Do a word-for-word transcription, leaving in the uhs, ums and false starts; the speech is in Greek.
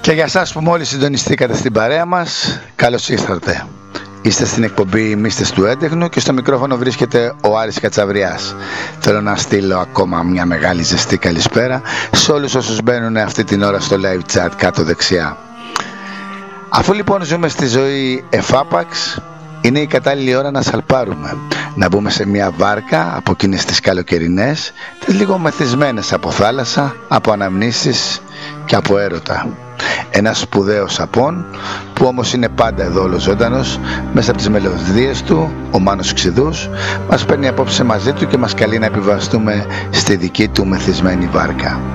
Και για εσάς που μόλις συντονιστήκατε στην παρέα μας, καλώς ήρθατε. Είστε στην εκπομπή Μύστες του Έντεχνου και στο μικρόφωνο βρίσκεται ο Άρης Κατσαβριάς. Θέλω να στείλω ακόμα μια μεγάλη ζεστή καλησπέρα σε όλους όσους μπαίνουν αυτή την ώρα στο live chat κάτω δεξιά. Αφού λοιπόν ζούμε στη ζωή εφάπαξ, είναι η κατάλληλη ώρα να σαλπάρουμε, να μπούμε σε μια βάρκα από εκείνες τις καλοκαιρινές, τις λίγο μεθυσμένες από θάλασσα, από αναμνήσεις και από έρωτα. Ένας σπουδαίος σαπών που όμως είναι πάντα εδώ όλο ζωντανός, μέσα από τις μελωδίες του, ο Μάνος Ξηδούς, μας παίρνει απόψε μαζί του και μας καλεί να επιβαστούμε στη δική του μεθυσμένη βάρκα.